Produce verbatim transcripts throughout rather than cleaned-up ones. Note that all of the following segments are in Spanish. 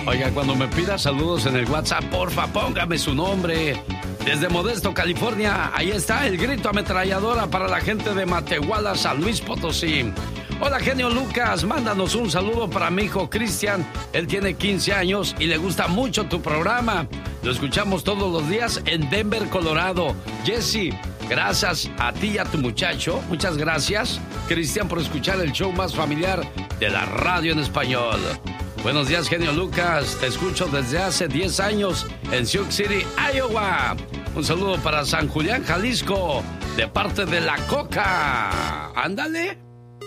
Oiga, cuando me pida saludos en el WhatsApp, porfa, póngame su nombre. Desde Modesto, California, ahí está el grito ametralladora para la gente de Matehuala, San Luis Potosí. Hola, genio Lucas, mándanos un saludo para mi hijo Cristian. Él tiene quince años y le gusta mucho tu programa. Lo escuchamos todos los días en Denver, Colorado. Jesse, gracias a ti y a tu muchacho. Muchas gracias, Cristian, por escuchar el show más familiar de la radio en español. Buenos días, genio Lucas. Te escucho desde hace diez años en Sioux City, Iowa. Un saludo para San Julián, Jalisco, de parte de La Coca. Ándale.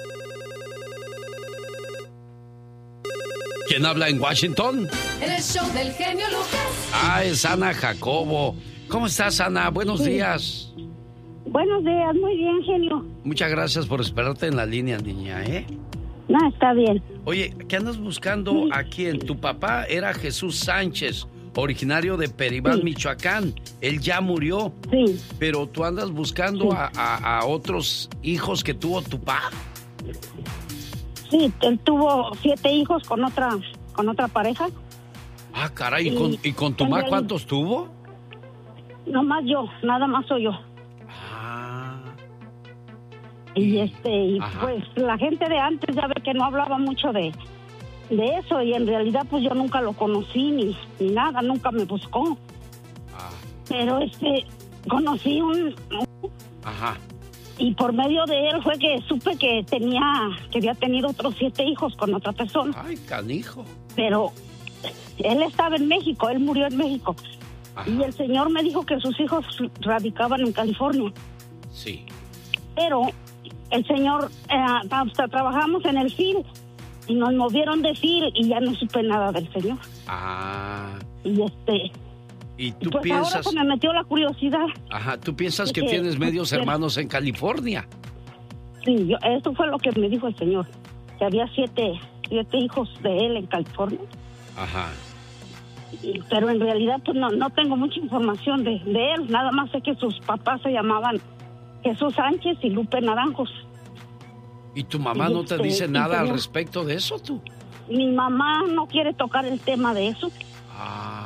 ¿Quién habla en Washington? En el show del genio Lucas. Ah, es Ana Jacobo. ¿Cómo estás, Ana? Buenos sí. días. Buenos días, muy bien, genio. Muchas gracias por esperarte en la línea, niña, ¿eh? No, está bien. Oye, ¿qué andas buscando sí. a quién? Tu papá era Jesús Sánchez, originario de Peribán, sí. Michoacán. Él ya murió. Sí. Pero tú andas buscando sí. a, a, a otros hijos que tuvo tu papá. Sí, él tuvo siete hijos con otra con otra pareja. Ah, caray, ¿y, ¿y con, ¿y con tu mamá cuántos tuvo? No más yo, nada más soy yo. Ah. Y este, y pues la gente de antes ya ve que no hablaba mucho de, de eso, y en realidad pues yo nunca lo conocí ni, ni nada, nunca me buscó. Ah. Pero este, conocí un... Ajá. Y por medio de él fue que supe que tenía, que había tenido otros siete hijos con otra persona. Ay, canijo. Pero él estaba en México, él murió en México. Ajá. Y el señor me dijo que sus hijos radicaban en California. Sí. Pero el señor, eh, hasta trabajamos en el F I L y nos movieron de F I L y ya no supe nada del señor. Ah. Y este... ¿Y tú pues piensas? Ahora pues me metió la curiosidad. Ajá, ¿tú piensas que, que tienes medios hermanos en California? Sí, yo, eso fue lo que me dijo el señor, que había siete, siete hijos de él en California. Ajá. Y, pero en realidad pues no, no tengo mucha información de, de él, nada más sé que sus papás se llamaban Jesús Sánchez y Lupe Naranjos. ¿Y tu mamá y no te este, dice nada señor, al respecto de eso, tú? Mi mamá no quiere tocar el tema de eso. Ah.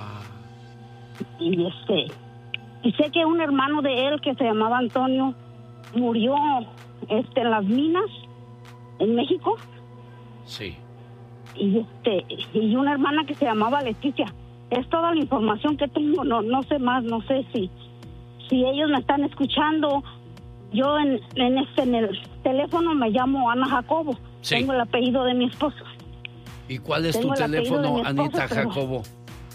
Y este, y sé que un hermano de él que se llamaba Antonio murió este en las minas en México. Sí. Y este, y una hermana que se llamaba Leticia. Es toda la información que tengo, no, no sé más, no sé si, si ellos me están escuchando. Yo en, en este, en el teléfono me llamo Ana Jacobo. Sí. Tengo el apellido de mi esposo. ¿Y cuál es tengo tu teléfono, esposo, pero... Anita Jacobo?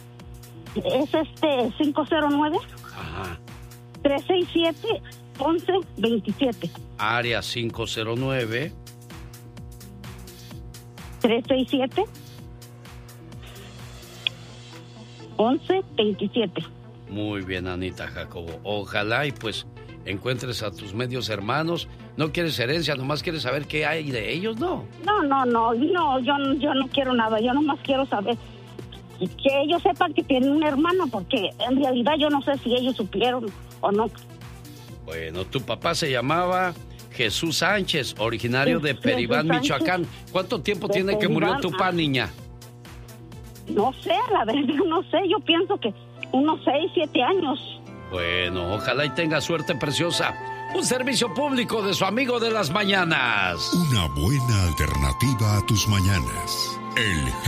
Es este cinco cero nueve, tres seis siete, once veintisiete. Área cinco cero nueve, tres seis siete, once veintisiete. Muy bien, Anita Jacobo. Ojalá y pues encuentres a tus medios hermanos. No quieres herencia, nomás quieres saber qué hay de ellos, ¿no? No, no, no, no, yo, yo no quiero nada, yo nomás quiero saber que ellos sepan que tienen una hermana, porque en realidad yo no sé si ellos supieron o no. Bueno, tu papá se llamaba Jesús Sánchez, originario sí, de Peribán, Michoacán. ¿Cuánto tiempo tiene Peribán, que murió tu papá, niña? No sé, la verdad no sé, yo pienso que unos seis, siete años. Bueno, ojalá y tenga suerte, preciosa. Un servicio público de su amigo de las mañanas. Una buena alternativa a tus mañanas. El